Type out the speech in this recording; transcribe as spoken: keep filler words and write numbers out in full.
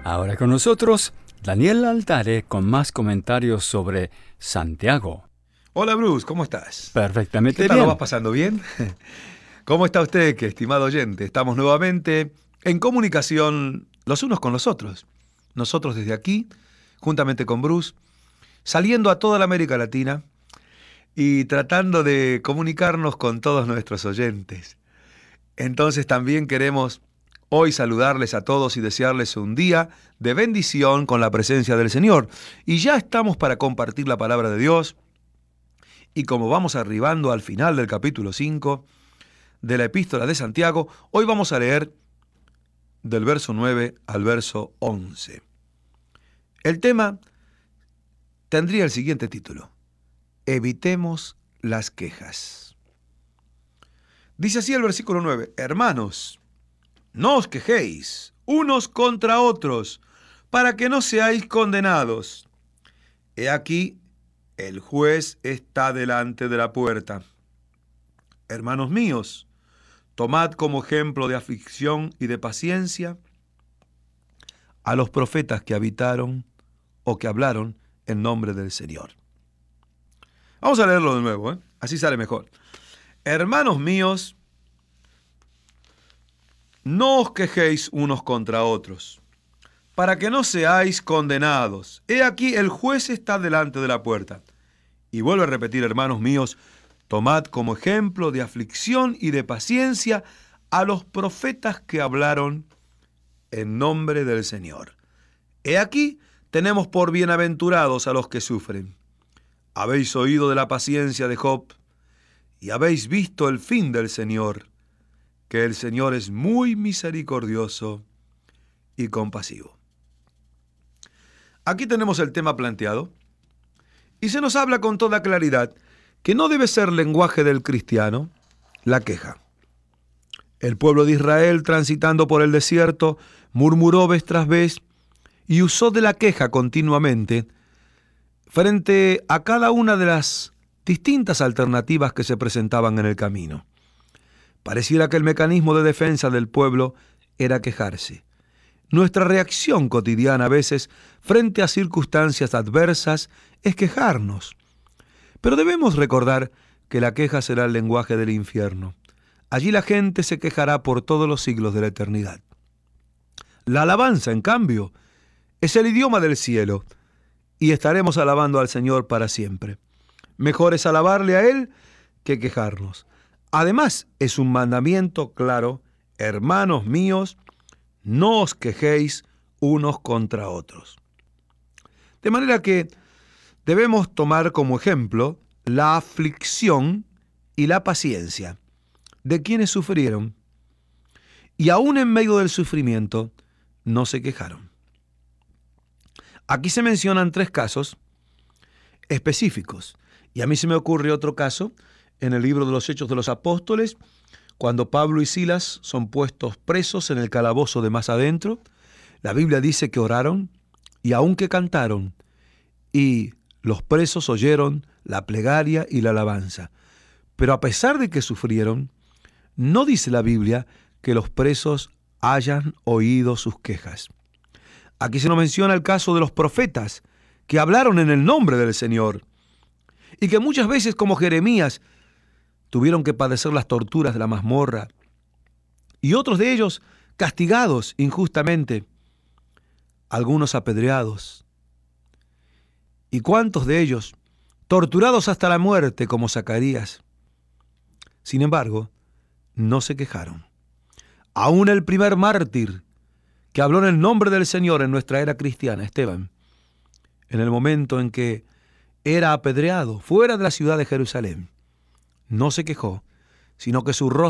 Ahora con nosotros, Daniel Altare con más comentarios sobre Santiago. Hola Bruce, ¿cómo estás? Perfectamente ¿Qué tal bien. lo vas pasando bien? ¿Cómo está usted, que estimado oyente? Estamos nuevamente en comunicación los unos con los otros. Nosotros desde aquí, juntamente con Bruce, saliendo a toda la América Latina y tratando de comunicarnos con todos nuestros oyentes. Entonces también queremos hoy saludarles a todos y desearles un día de bendición con la presencia del Señor. Y ya estamos para compartir la palabra de Dios. Y como vamos arribando al final del capítulo cinco de la Epístola de Santiago, hoy vamos a leer del verso nueve al verso once. El tema tendría el siguiente título: Evitemos las quejas. Dice así el versículo nueve: Hermanos, no os quejéis unos contra otros, para que no seáis condenados. He aquí, el juez está delante de la puerta. Hermanos míos, tomad como ejemplo de aflicción y de paciencia a los profetas que habitaron o que hablaron en nombre del Señor. Vamos a leerlo de nuevo, ¿eh? Así sale mejor. Hermanos míos, no os quejéis unos contra otros, para que no seáis condenados. He aquí, el juez está delante de la puerta. Y vuelvo a repetir, hermanos míos, tomad como ejemplo de aflicción y de paciencia a los profetas que hablaron en nombre del Señor. He aquí, tenemos por bienaventurados a los que sufren. Habéis oído de la paciencia de Job y habéis visto el fin del Señor, que el Señor es muy misericordioso y compasivo. Aquí tenemos el tema planteado y se nos habla con toda claridad que no debe ser lenguaje del cristiano la queja. El pueblo de Israel, transitando por el desierto, murmuró vez tras vez y usó de la queja continuamente frente a cada una de las distintas alternativas que se presentaban en el camino. Pareciera que el mecanismo de defensa del pueblo era quejarse. Nuestra reacción cotidiana a veces frente a circunstancias adversas es quejarnos. Pero debemos recordar que la queja será el lenguaje del infierno. Allí la gente se quejará por todos los siglos de la eternidad. La alabanza, en cambio, es el idioma del cielo y estaremos alabando al Señor para siempre. Mejor es alabarle a Él que quejarnos. Además, es un mandamiento claro: hermanos míos, no os quejéis unos contra otros. De manera que debemos tomar como ejemplo la aflicción y la paciencia de quienes sufrieron y aún en medio del sufrimiento no se quejaron. Aquí se mencionan tres casos específicos y a mí se me ocurre otro caso en el libro de los Hechos de los Apóstoles, cuando Pablo y Silas son puestos presos en el calabozo de más adentro. La Biblia dice que oraron y aun que cantaron, y los presos oyeron la plegaria y la alabanza. Pero a pesar de que sufrieron, no dice la Biblia que los presos hayan oído sus quejas. Aquí se nos menciona el caso de los profetas que hablaron en el nombre del Señor y que muchas veces, como Jeremías, tuvieron que padecer las torturas de la mazmorra, y otros de ellos castigados injustamente, algunos apedreados, y cuántos de ellos torturados hasta la muerte como Zacarías. Sin embargo, no se quejaron. Aún el primer mártir que habló en el nombre del Señor en nuestra era cristiana, Esteban, en el momento en que era apedreado fuera de la ciudad de Jerusalén, no se quejó, sino que su rostro